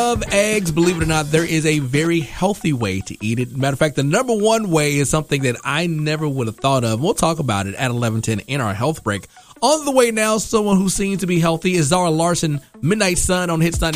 love eggs, believe it or not, there is a very healthy way to eat it. Matter of fact, the number one way is something that I never would have thought of. We'll talk about it at 11:10 in our health break. On the way now, someone who seems to be healthy is Zara Larsson, Midnight Sun on Hits 90.